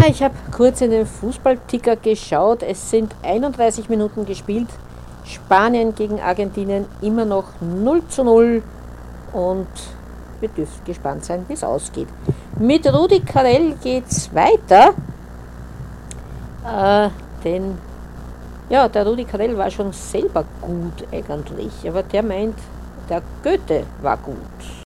Ich habe kurz in den Fußballticker geschaut. Es sind 31 Minuten gespielt. Spanien gegen Argentinien immer noch 0:0 und wir dürfen gespannt sein, wie es ausgeht. Mit Rudi Carrell geht es weiter, denn ja, der Rudi Carrell war schon selber gut eigentlich, aber der meint, der Goethe war gut.